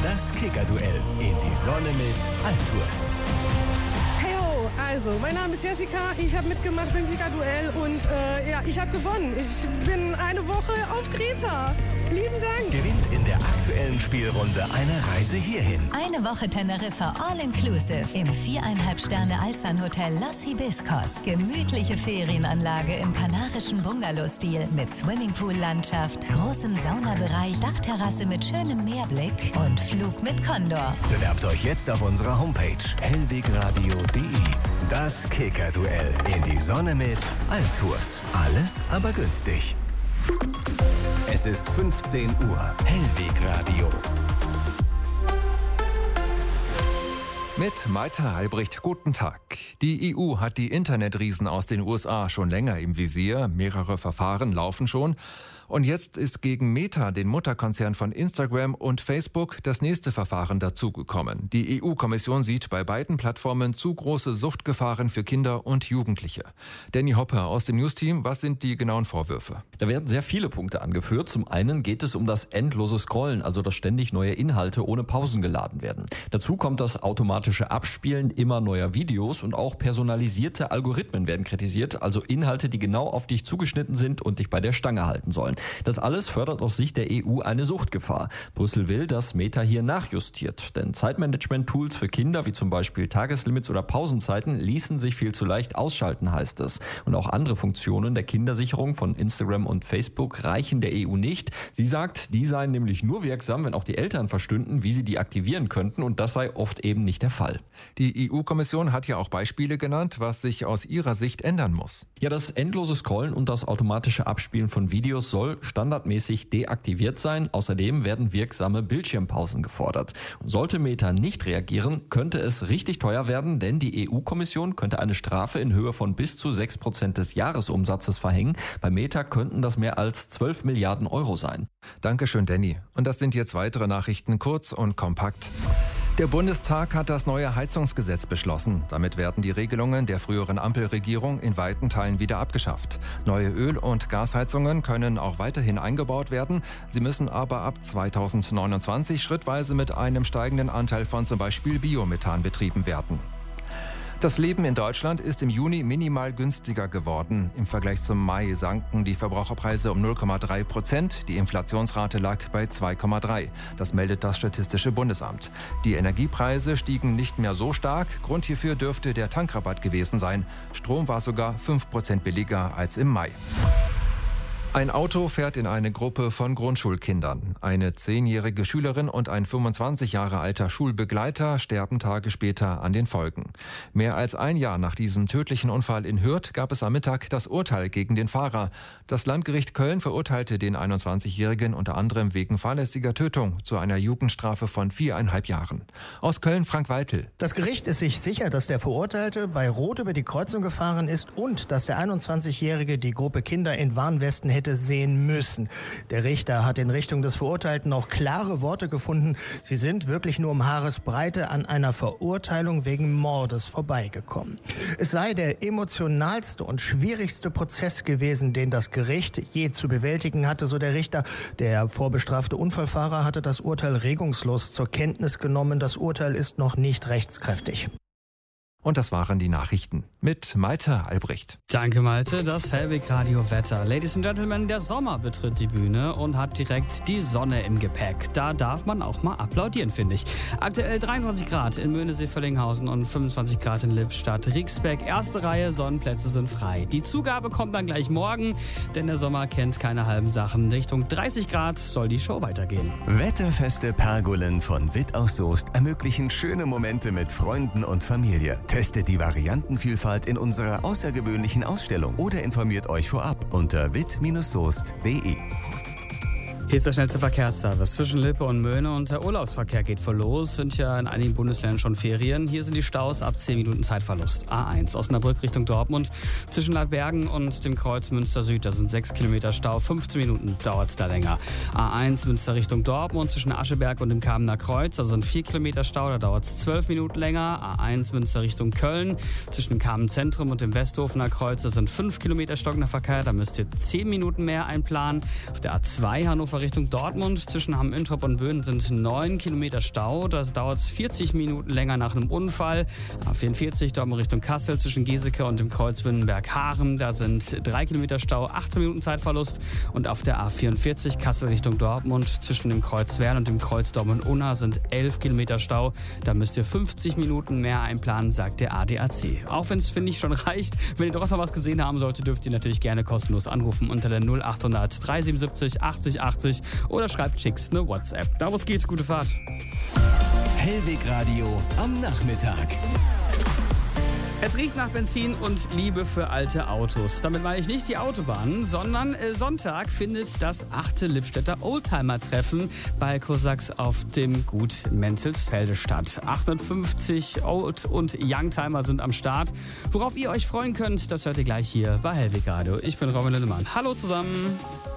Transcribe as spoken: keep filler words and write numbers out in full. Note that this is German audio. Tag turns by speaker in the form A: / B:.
A: Das Kicker-Duell in die Sonne mit Altours.
B: Heyo, also, mein Name ist Jessica, ich habe mitgemacht beim Kicker-Duell und äh, ja, ich habe gewonnen. Ich bin eine Woche auf Kreta. Lieben Dank.
A: Gewinnt in der aktuellen Spielrunde eine Reise hierhin.
C: Eine Woche Teneriffa All-Inclusive im viereinhalb Sterne Alsan-Hotel Los Hibiscos. Gemütliche Ferienanlage im kanarischen Bungalow-Stil mit Swimmingpool-Landschaft, großem Saunabereich, Dachterrasse mit schönem Meerblick und Flug mit Condor.
A: Bewerbt euch jetzt auf unserer Homepage hellwegradio punkt de. Das Kicker-Duell in die Sonne mit Altours. Alles aber günstig. Es ist fünfzehn Uhr. Hellwegradio.
D: Mit Maita Albrecht, guten Tag. Die E U hat die Internetriesen aus den U S A schon länger im Visier. Mehrere Verfahren laufen schon. Und jetzt ist gegen Meta, den Mutterkonzern von Instagram und Facebook, das nächste Verfahren dazugekommen. Die E U-Kommission sieht bei beiden Plattformen zu große Suchtgefahren für Kinder und Jugendliche. Danny Hopper aus dem News-Team, was sind die genauen Vorwürfe?
E: Da werden sehr viele Punkte angeführt. Zum einen geht es um das endlose Scrollen, also dass ständig neue Inhalte ohne Pausen geladen werden. Dazu kommt das automatische Abspielen immer neuer Videos und auch personalisierte Algorithmen werden kritisiert, also Inhalte, die genau auf dich zugeschnitten sind und dich bei der Stange halten sollen. Das alles fördert aus Sicht der E U eine Suchtgefahr. Brüssel will, dass Meta hier nachjustiert, denn Zeitmanagement-Tools für Kinder, wie zum Beispiel Tageslimits oder Pausenzeiten, ließen sich viel zu leicht ausschalten, heißt es. Und auch andere Funktionen der Kindersicherung von Instagram und Facebook reichen der E U nicht. Sie sagt, die seien nämlich nur wirksam, wenn auch die Eltern verstünden, wie sie die aktivieren könnten, und das sei oft eben nicht der Fall.
D: Die E U-Kommission hat ja auch Beispiele genannt, was sich aus ihrer Sicht ändern muss.
E: Ja, das endlose Scrollen und das automatische Abspielen von Videos soll standardmäßig deaktiviert sein. Außerdem werden wirksame Bildschirmpausen gefordert. Sollte Meta nicht reagieren, könnte es richtig teuer werden, denn die E U-Kommission könnte eine Strafe in Höhe von bis zu sechs Prozent des Jahresumsatzes verhängen. Bei Meta könnten das mehr als zwölf Milliarden Euro sein.
D: Dankeschön, Danny. Und das sind jetzt weitere Nachrichten, kurz und kompakt. Der Bundestag hat das neue Heizungsgesetz beschlossen. Damit werden die Regelungen der früheren Ampelregierung in weiten Teilen wieder abgeschafft. Neue Öl- und Gasheizungen können auch weiterhin eingebaut werden. Sie müssen aber ab zweitausendneunundzwanzig schrittweise mit einem steigenden Anteil von zum Beispiel Biomethan betrieben werden. Das Leben in Deutschland ist im Juni minimal günstiger geworden. Im Vergleich zum Mai sanken die Verbraucherpreise um null Komma drei Prozent. Die Inflationsrate lag bei zwei Komma drei. Das meldet das Statistische Bundesamt. Die Energiepreise stiegen nicht mehr so stark. Grund hierfür dürfte der Tankrabatt gewesen sein. Strom war sogar fünf Prozent billiger als im Mai. Ein Auto fährt in eine Gruppe von Grundschulkindern. Eine zehnjährige Schülerin und ein fünfundzwanzig Jahre alter Schulbegleiter sterben Tage später an den Folgen. Mehr als ein Jahr nach diesem tödlichen Unfall in Hürth gab es am Mittag das Urteil gegen den Fahrer. Das Landgericht Köln verurteilte den einundzwanzigjährigen unter anderem wegen fahrlässiger Tötung zu einer Jugendstrafe von viereinhalb Jahren. Aus Köln Frank Weitel.
F: Das Gericht ist sich sicher, dass der Verurteilte bei Rot über die Kreuzung gefahren ist und dass der einundzwanzigjährige die Gruppe Kinder in Warnwesten hätte sehen müssen. Der Richter hat in Richtung des Verurteilten auch klare Worte gefunden. Sie sind wirklich nur um Haaresbreite an einer Verurteilung wegen Mordes vorbeigekommen. Es sei der emotionalste und schwierigste Prozess gewesen, den das Gericht je zu bewältigen hatte, so der Richter. Der vorbestrafte Unfallfahrer hatte das Urteil regungslos zur Kenntnis genommen. Das Urteil ist noch nicht rechtskräftig.
D: Und das waren die Nachrichten mit Malte Albrecht.
G: Danke, Malte. Das Hellwegradio Wetter. Ladies and Gentlemen, der Sommer betritt die Bühne und hat direkt die Sonne im Gepäck. Da darf man auch mal applaudieren, finde ich. Aktuell dreiundzwanzig Grad in Möhnesee-Völlinghausen und fünfundzwanzig Grad in Lippstadt-Rieksberg. Erste Reihe, Sonnenplätze sind frei. Die Zugabe kommt dann gleich morgen, denn der Sommer kennt keine halben Sachen. Richtung dreißig Grad soll die Show weitergehen.
A: Wetterfeste Pergolen von Witt aus Soest ermöglichen schöne Momente mit Freunden und Familie. Testet die Variantenvielfalt in unserer außergewöhnlichen Ausstellung oder informiert euch vorab unter witt soest punkt de.
G: Hier ist der schnellste Verkehrsservice zwischen Lippe und Möhne und der Urlaubsverkehr geht voll los. Sind ja in einigen Bundesländern schon Ferien. Hier sind die Staus ab zehn Minuten Zeitverlust. A eins Osnabrück Richtung Dortmund zwischen Ladbergen und dem Kreuz Münster Süd. Da sind sechs Kilometer Stau. fünfzehn Minuten dauert es da länger. A eins Münster Richtung Dortmund zwischen Ascheberg und dem Kamener Kreuz. Da sind vier Kilometer Stau. Da dauert es zwölf Minuten länger. A eins Münster Richtung Köln zwischen dem Kamen Zentrum und dem Westhofener Kreuz. Da sind fünf Kilometer stockender Verkehr. Da müsst ihr zehn Minuten mehr einplanen. Auf der A zwei Hannover Richtung Dortmund. Zwischen Hamm-Üntrop und Böen sind neun Kilometer Stau. Das dauert vierzig Minuten länger nach einem Unfall. A vierundvierzig Dortmund Richtung Kassel zwischen Geseke und dem Kreuz Wünnenberg-Haren. Da sind drei Kilometer Stau, achtzehn Minuten Zeitverlust. Und auf der A vierundvierzig Kassel Richtung Dortmund zwischen dem Kreuz Wern und dem Kreuz Dortmund-Unna sind elf Kilometer Stau. Da müsst ihr fünfzig Minuten mehr einplanen, sagt der A D A C. Auch wenn es, finde ich, schon reicht. Wenn ihr doch noch was gesehen haben solltet, dürft ihr natürlich gerne kostenlos anrufen unter der null achthundert dreihundertsiebenundsiebzig achtzig achtzig oder schreibt Chicks eine WhatsApp. Da wo es geht, gute Fahrt.
A: Hellweg Radio am Nachmittag.
G: Es riecht nach Benzin und Liebe für alte Autos. Damit meine ich nicht die Autobahn, sondern äh, Sonntag findet das achte Lippstädter Oldtimer-Treffen bei Cossacks auf dem Gut Menzelsfelde statt. achtundfünfzig Old- und Youngtimer sind am Start. Worauf ihr euch freuen könnt, das hört ihr gleich hier bei Hellweg Radio. Ich bin Robin Lindemann. Hallo zusammen.